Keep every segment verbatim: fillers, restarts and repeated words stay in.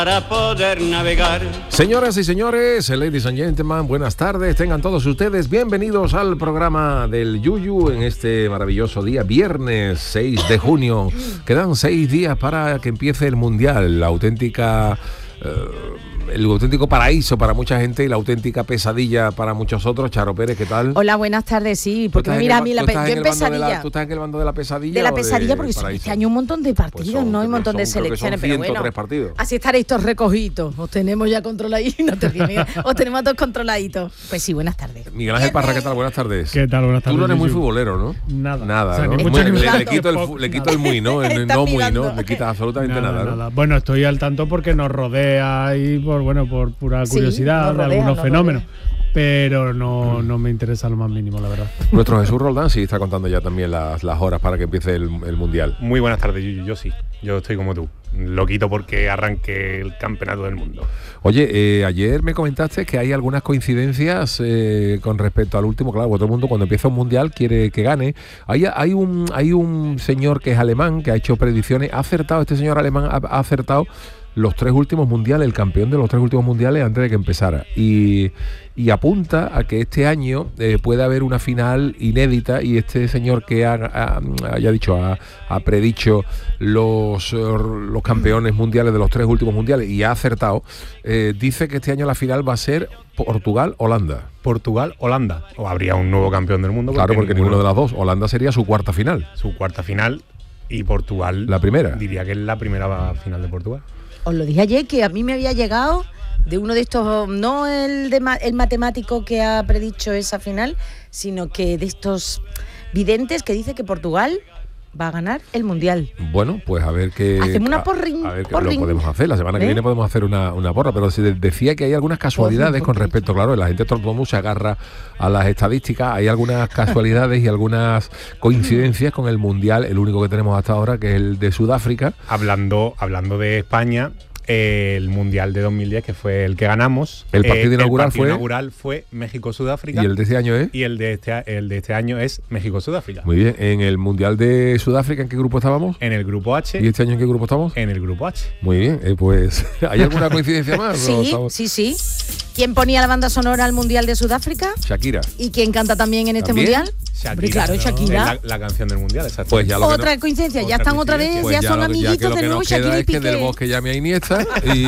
Para poder navegar. Señoras y señores, ladies and gentlemen, buenas tardes. Tengan todos ustedes bienvenidos al programa del Yuyu en este maravilloso día, viernes seis de junio. Quedan seis días para que empiece el Mundial, la auténtica... Uh, el auténtico paraíso para mucha gente y la auténtica pesadilla para muchos otros. Charo Pérez, ¿qué tal? Hola, buenas tardes, sí, porque mira, a mí la pe- yo en pesadilla. La, ¿Tú estás en el bando de la pesadilla? De la o pesadilla, de porque paraíso? este año un montón de partidos, pues son, ¿no? Hay un montón son, de selecciones, pero bueno. Partidos. Así estaréis todos recogidos. Os tenemos ya controladitos. No te ríes, os tenemos todos controladitos. Pues sí, buenas tardes. Miguel Ángel Parra, ¿qué tal? Buenas tardes. ¿Qué tal? Buenas tardes. Tú no eres muy Yuyu. futbolero, ¿no? Nada. Nada, o sea, ¿no? ni mucho, le, ni le, mucho, le quito el, le quito el muy, ¿no? El no muy, ¿no? Le quitas absolutamente nada, nada, ¿no? nada. Bueno, estoy al tanto porque nos rodea ahí por, bueno, por pura Sí, curiosidad nos rodea, de algunos nos fenómenos. Pero no, no me interesa lo más mínimo, la verdad. Nuestro Jesús Roldán sí está contando ya también las, las horas para que empiece el, el Mundial. Muy buenas tardes, Yuyu. Yo sí, yo estoy como tú. Lo quito porque arranque el campeonato del mundo. Oye, eh, ayer me comentaste que hay algunas coincidencias eh, con respecto al último. Claro, todo el mundo cuando empieza un Mundial quiere que gane. Hay, hay, un, hay un señor que es alemán, que ha hecho predicciones. Ha acertado, este señor alemán ha, ha acertado los tres últimos mundiales, el campeón de los tres últimos mundiales antes de que empezara. Y, y apunta a que este año eh, puede haber una final inédita y este señor que ha, ha, haya dicho, ha, ha predicho los, los campeones mundiales de los tres últimos mundiales y ha acertado, eh, dice que este año la final va a ser Portugal-Holanda. Portugal-Holanda. O habría un nuevo campeón del mundo. Porque claro, porque ninguno de las dos. Holanda sería su cuarta final. Su cuarta final y Portugal... La primera. Diría que es la primera final de Portugal. Os lo dije ayer que a mí me había llegado de uno de estos, no el, de ma- el matemático que ha predicho esa final, sino que de estos videntes que dice que Portugal va a ganar el Mundial. Bueno, pues a ver qué... Hacemos una porring. A ver qué porring. lo podemos hacer. La semana que ¿Eh? viene podemos hacer una, una porra, pero se decía que hay algunas casualidades Porring, con porring. respecto, claro, la gente todo el mundo se agarra a las estadísticas, hay algunas casualidades y algunas coincidencias con el Mundial, el único que tenemos hasta ahora, que es el de Sudáfrica. Hablando, hablando de España, eh, el Mundial de dos mil diez, que fue el que ganamos. El partido eh, inaugural el partido fue... inaugural fue México-Sudáfrica. ¿Y el de este año es? Y el de este, el de este año es México-Sudáfrica. Muy bien. ¿En el Mundial de Sudáfrica en qué grupo estábamos? En el grupo H. ¿Y este año en qué grupo estamos? En el grupo H. Muy bien, eh, pues ¿hay alguna coincidencia más? Sí, Estamos... sí, sí. ¿Quién ponía la banda sonora al Mundial de Sudáfrica? Shakira. ¿Y quién canta también en este ¿También? Mundial? Shakira. Hombre, claro, Shakira. Es la, la canción del Mundial, exacto. Pues ya lo que Otra no- coincidencia, ya otra están otra vez, coincidencia. Pues ya son lo que- amiguitos que lo de que nuevo nos queda Shakira y es que del Piqué. Bosque llame a Iniesta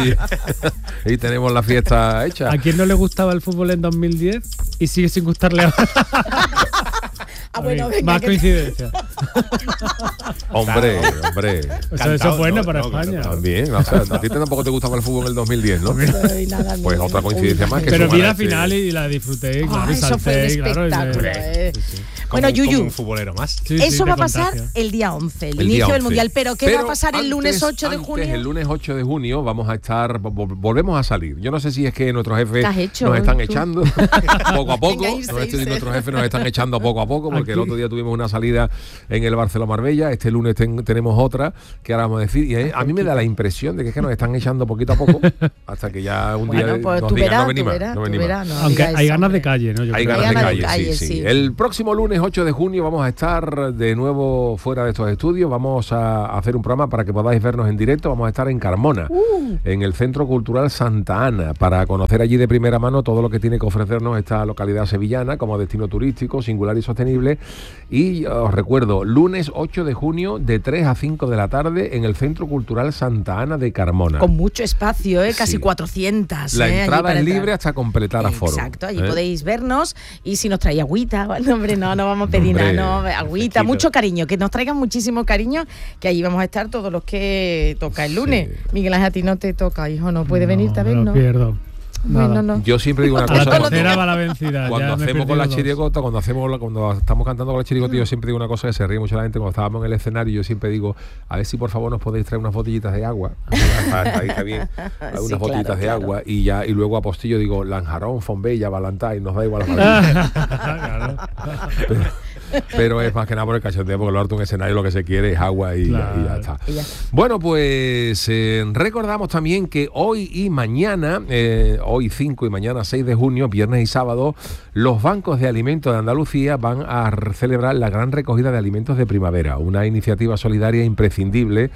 y, y tenemos la fiesta hecha. ¿A quién no le gustaba el fútbol en dos mil diez y sigue sin gustarle ahora? Ah, bueno, venga, Más que- coincidencia. Hombre, hombre. O sea, eso Cantado, es bueno no, para no, claro, España. También, o sea, a ti tampoco te gustaba el fútbol en el dos mil diez, ¿no? Ay, nada, Pues no, otra no, coincidencia uy, más que Pero sumar vi a la este- final y la disfruté, claro, Ah, y eso fue un salté, claro, y me- espectáculo, eh. Sí, sí. Como, Bueno, Yuyu. como un futbolero más. Sí, sí, Eso te va a pasar contagia. el día once, el, El día inicio del once. Mundial. ¿Pero qué Pero va a pasar el lunes antes- ocho de antes, junio? El lunes ocho de junio vamos a estar, vol- volvemos a salir. Yo no sé si es que nuestros jefes ¿Qué has hecho, nos están tú? echando poco a poco. Venga, irse, No, este- irse. nuestros jefes nos están echando poco a poco porque el Aquí. otro día tuvimos una salida en el Barcelona-Marbella. Este lunes ten- tenemos otra que ahora vamos a decir. Y eh, a mí me da la impresión de que es que nos están echando poquito a poco hasta que ya un Bueno, día pues nos tú digan verás, no venimos, tú verás, no tú venimos. verás, no Aunque digáis, hay ganas de hombre. calle, ¿no? Yo Hay creo. ganas de ganas de calle, calle, sí, sí. sí. El próximo lunes ocho de junio vamos a estar de nuevo fuera de estos estudios. Vamos a hacer un programa para que podáis vernos en directo. Vamos a estar en Carmona, Uh. en el Centro Cultural Santa Ana, para conocer allí de primera mano todo lo que tiene que ofrecernos esta localidad sevillana como destino turístico, singular y sostenible. Y os recuerdo, lunes ocho de junio de tres a cinco de la tarde en el Centro Cultural Santa Ana de Carmona. Con mucho espacio, ¿eh? Casi Sí. cuatrocientas. La ¿eh? Allí entrada para es entrar. libre hasta completar aforo. Exacto, allí ¿eh? podéis vernos y si nos trae agüita, bueno, hombre, no, no vamos a pedir Hombre, nada, no, agüita, fresquito. mucho cariño, que nos traigan muchísimo cariño, que allí vamos a estar todos los que toca el lunes. Sí. Miguel Ángel, a ti no te toca, hijo, no puede venirte a me ver, lo ¿no? pierdo. Bueno, Nada. no. Yo siempre digo una A la cosa. cuando- tercera va la vencida. Cuando ya me he hacemos con la perdido dos. chirigota, cuando hacemos la- cuando estamos cantando con la chirigota, yo siempre digo una cosa que se ríe mucho la gente. Cuando estábamos en el escenario, yo siempre digo, a ver si por favor nos podéis traer unas botellitas de agua. Ahí está bien. Hay Sí, unas botellitas claro, de claro. agua y ya, y luego a postillo digo, Lanjarón, Fombella, Valentine, nos da igual la Claro. pero, pero es más que nada por el cachondeo, porque lo harto un escenario lo que se quiere es agua y, Claro. y ya está. Y ya está. Bueno, pues eh, recordamos también que hoy y mañana, eh, hoy cinco y mañana seis de junio, viernes y sábado, los bancos de alimentos de Andalucía van a r- celebrar la gran recogida de alimentos de primavera, una iniciativa solidaria imprescindible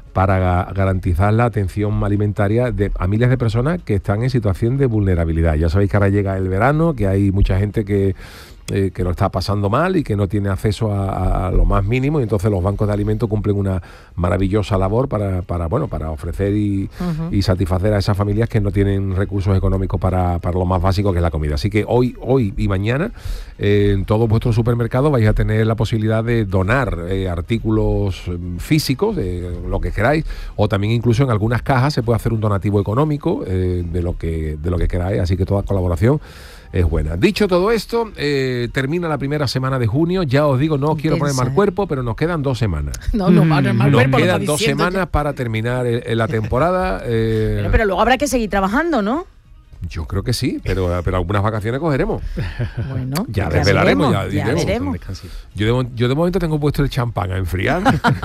para garantizar la atención alimentaria de, a miles de personas que están en situación de vulnerabilidad. Ya sabéis que ahora llega el verano, que hay mucha gente que... Eh, que lo está pasando mal y que no tiene acceso a, a lo más mínimo, y entonces los bancos de alimentos cumplen una maravillosa labor para, para bueno, para ofrecer y, uh-huh. y satisfacer a esas familias que no tienen recursos económicos para, para lo más básico, que es la comida. Así que hoy, hoy y mañana eh, en todos vuestros supermercados vais a tener la posibilidad de donar eh, artículos eh, físicos, de lo que queráis, o también incluso en algunas cajas se puede hacer un donativo económico eh, de lo que de lo que queráis, así que toda colaboración es buena. Dicho todo esto, eh, termina la primera semana de junio. Ya os digo, no os quiero poner mal cuerpo, pero nos quedan dos semanas. No, no, mal, mal nos cuerpo. Nos quedan dos semanas ya para terminar el, el, la temporada. Eh, pero, pero luego habrá que seguir trabajando, ¿no? Yo creo que sí, pero, pero algunas vacaciones cogeremos. Bueno, ya desvelaremos, ya, ya veremos. Yo de, yo de momento tengo puesto el champán a enfriar.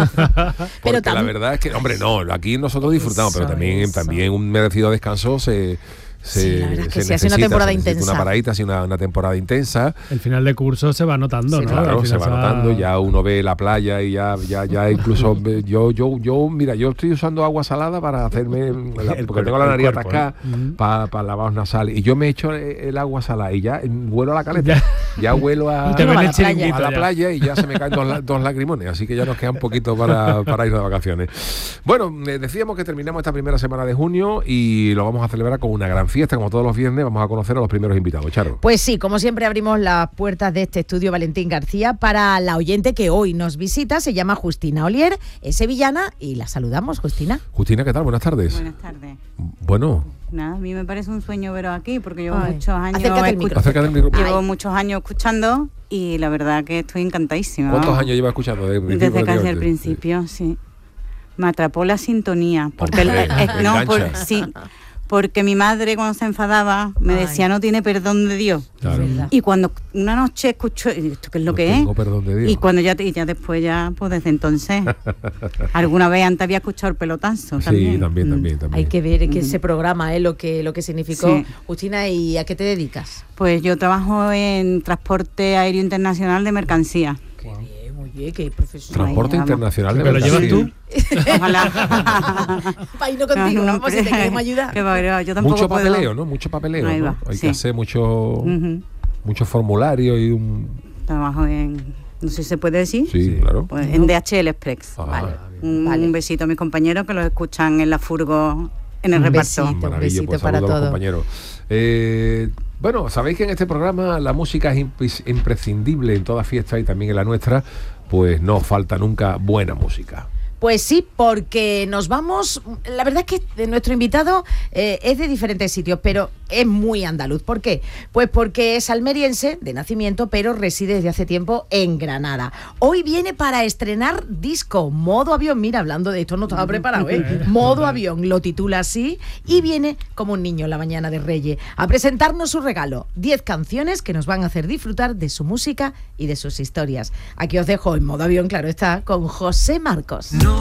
Porque pero la verdad es que, hombre, no, aquí nosotros disfrutamos, eso, pero también, eso. también un merecido descanso se... Se, sí, la verdad es que se sí, hace una temporada se intensa. Una paradita, así una, una temporada intensa. El final de curso se va notando, sí, ¿no? Claro, se va notando, ya uno ve la playa y ya, ya, ya incluso yo, yo, yo, mira, yo estoy usando agua salada para hacerme, la, porque cuerpo, tengo la nariz atascada, ¿eh? para pa lavados nasales. Y yo me echo el, el agua salada y ya huelo a la caleta. Ya, ya huelo a, a, la, playa. a la playa y ya se me caen dos, dos lagrimones. Así que ya nos queda un poquito para, para ir de vacaciones. Bueno, decíamos que terminamos esta primera semana de junio y lo vamos a celebrar con una gran fiesta, como todos los viernes. Vamos a conocer a los primeros invitados. Charo. Pues sí, como siempre abrimos las puertas de este estudio Valentín García para la oyente que hoy nos visita. Se llama Justina Olier, es sevillana y la saludamos, Justina. Justina, ¿qué tal? Buenas tardes. Buenas tardes. Bueno. Nada, a mí me parece un sueño veros aquí porque llevo Ay, muchos años del escuch- Acércate del micro. llevo Ay. muchos años escuchando y la verdad que estoy encantadísima. ¿Cuántos vamos. años llevas escuchando? De, de, Desde casi el principio, sí. Me atrapó la sintonía porque el, Hombre, eh, no, por, engancha. sí, porque mi madre cuando se enfadaba me Ay. decía no tiene perdón de Dios. Claro. Y cuando una noche escucho, y ¿esto qué es lo No que tengo es? perdón de Dios. Y cuando ya, y ya después ya, pues desde entonces, alguna vez antes había escuchado el pelotazo también. Sí, también, Mm. también, también. Hay que ver que ese programa, eh, lo que lo que significó. Sí. Justina, ¿y a qué te dedicas? Pues yo trabajo en transporte aéreo internacional de mercancía. Qué bien, muy bien, qué profesional. Transporte Ahí, vamos. internacional de ¿Pero lo llevas mercancía. tú? Ojalá. Para irnos contigo, No, no, vamos, si te queremos ayudar. que va, yo tampoco Mucho puedo. papeleo, ¿no? Mucho papeleo, Ahí ¿no? va, Hay sí. que hacer mucho, Ujú. mucho formulario y un... Trabajo en, no sé si se puede decir, Sí, claro. pues en D H L Express. Ah, Vale. Un, Vale. un besito a mis compañeros que los escuchan en la furgo en el Un reparto. besito. Maravilla, besito pues para saludos a los todos. compañeros. Eh, bueno, sabéis que en este programa la música es impres- imprescindible en toda fiesta y también en la nuestra, pues no falta nunca buena música. Pues sí, porque nos vamos. La verdad es que nuestro invitado eh, es de diferentes sitios, pero es muy andaluz. ¿Por qué? Pues porque es almeriense de nacimiento, pero reside desde hace tiempo en Granada. Hoy viene para estrenar disco, Modo Avión. Mira, hablando de esto no estaba preparado, ¿eh? Modo Avión, lo titula así, y viene como un niño en la mañana de Reyes a presentarnos su regalo. Diez canciones que nos van a hacer disfrutar de su música y de sus historias. Aquí os dejo en Modo Avión, claro está, con José Marcos. No